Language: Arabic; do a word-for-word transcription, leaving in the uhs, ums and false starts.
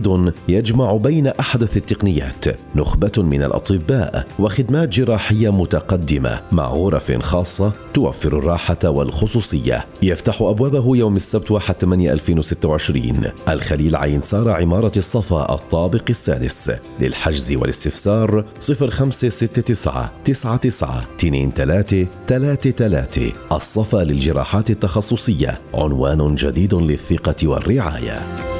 جديد يجمع بين أحدث التقنيات، نخبة من الأطباء، وخدمات جراحية متقدمة مع غرف خاصة توفر الراحة والخصوصية. يفتح أبوابه يوم السبت واحد ثمانية ألفين وستة وعشرين، الخليل عين سارة، عمارة الصفا، الطابق السادس. للحجز والاستفسار صفر خمسة ستة تسعة تسعة تسعة اثنين ثلاثة ثلاثة ثلاثة. الصفا للجراحات التخصصية، عنوان جديد للثقة والرعاية.